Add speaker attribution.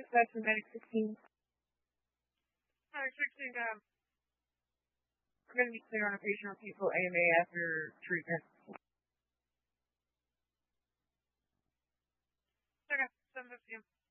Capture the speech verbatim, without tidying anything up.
Speaker 1: dispatch from Medic sixteen.
Speaker 2: Medic sixteen, um,
Speaker 1: We're going to be clear on a patient on peaceful A M A after treatment.
Speaker 2: okay, seven fifteen.